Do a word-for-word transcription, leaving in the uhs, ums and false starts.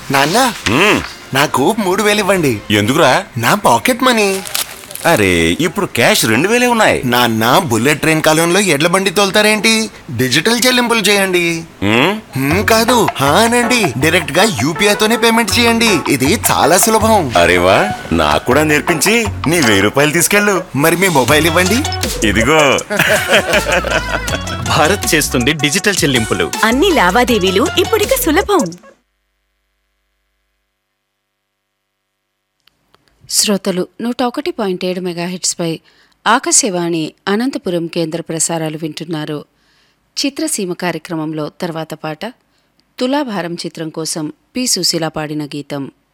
నాన్న, మ్మ్. నాకు మూడు వేలు ఇవ్వండి. ఎందుకురా? నా పాకెట్ మనీ. అరే, ఇప్పుడు క్యాష్ రెండు వేలే ఉన్నాయి. నాన్న, బుల్లెట్ ట్రైన్ కాలంలో ఎడ్ల బండి తోలుతారేంటి? డిజిటల్ చెల్లింపులు చేయండి. మ్మ్? హ్మ్, కాదు హా అనండి. డైరెక్ట్ గా యూపీఐ తోనే పేమెంట్ చేయండి. ఇది చాలా సులభం. అరే వా, నాకు కూడా నేర్పించి నీ వెయ్యి రూపాయలు తీసుకెళ్ళు. మరి మీ మొబైల్ ఇవ్వండి. ఇదిగో. భారత్ చేస్తుంది డిజిటల్ చెల్లింపులు. అన్ని లావాదేవీలు ఇప్పుడిక సులభం. శ్రోతలు నూట ఒకటి పాయింట్ ఏడు మెగాహిట్స్పై ఆకాశవాణి అనంతపురం కేంద్ర ప్రసారాలు వింటున్నారు. చిత్రసీమ కార్యక్రమంలో తర్వాత పాట తులాభారం చిత్రం కోసం పి సుశీల పాడిన గీతం.